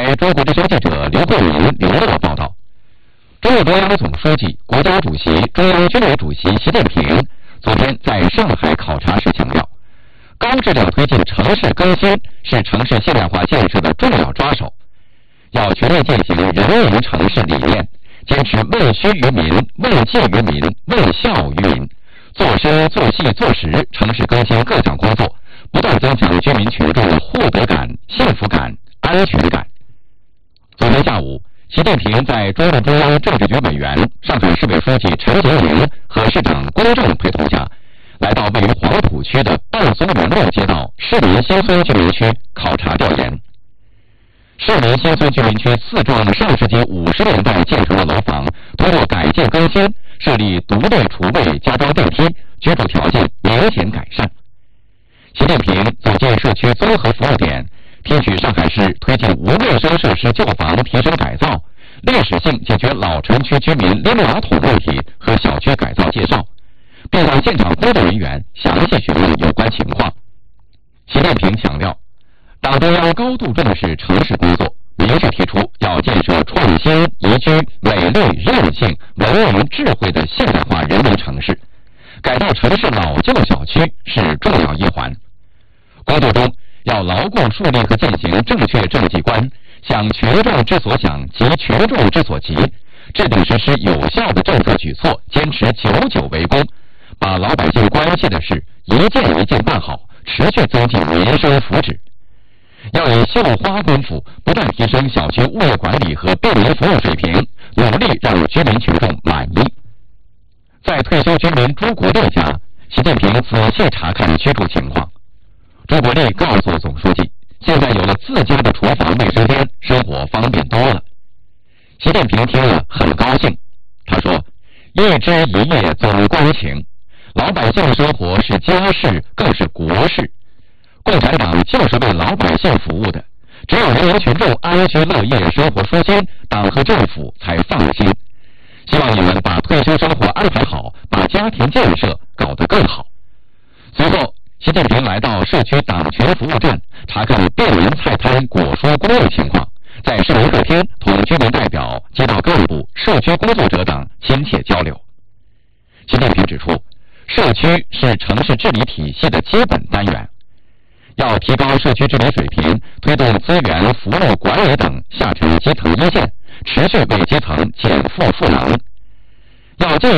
中国之声记者刘桂林、刘乐报道，中共中央总书记、国家主席、中央军委主席习近平昨天在上海考察时强调，高质量推进城市更新是城市现代化建设的重要抓手，要全面践行人民城市理念，坚持问需于民、问计于民、问效于民，做深做细做实城市更新各项工作，不断增强居民群众获得感、幸福感、安全感。昨天下午，习近平在中共中央政治局委员、上海市委书记陈洁宁和市长龚正陪同下，来到位于黄浦区的半松园路街道市民新村居民区考察调研。市民新村居民区4幢上世纪50年代建成的楼房，通过改建更新，设立独立厨卫、加装电梯，居住条件明显改善。习近平走进社区综合服务点，听取上海市推进无卫生设施旧房提升改造、历史性解决老城区居民拎马桶问题和小区改造介绍，并向现场工作人员详细询问有关情况。习近平强调，党中央高度重视城市工作，明确提出要建设创新、宜居、美丽、韧性、文明、智慧的现代化人民城市，改造城市老旧小区是重要一环。工作中要牢固树立和践行正确政绩观，想群众之所想急群众之所急，制定实施有效的政策举措，坚持久久为功，把老百姓关系的事一件一件办好，持续增进民生福祉。要以绣花功夫不断提升小区物业管理和便民服务水平，努力让居民群众满意。在退休居民朱国立家，习近平仔细查看居住情况。朱国立告诉总书记，现在有了自家的厨房、卫生间，生活方便多了。习近平听了很高兴，他说：“一枝一叶总关情，老百姓的生活是家事，更是国事。共产党就是为老百姓服务的，只有人民群众安居乐业、生活舒心，党和政府才放心。希望你们把退休生活安排好，把家庭建设搞得更好。”随后，习近平来到社区党群服务站，查看便民菜摊、果蔬供应情况，在市民客厅同居民代表、街道干部、社区工作者等亲切交流。习近平指出，社区是城市治理体系的基本单元，要提高社区治理水平，推动资源、服务管理等下沉基层一线，持续为基层减负赋能。要进一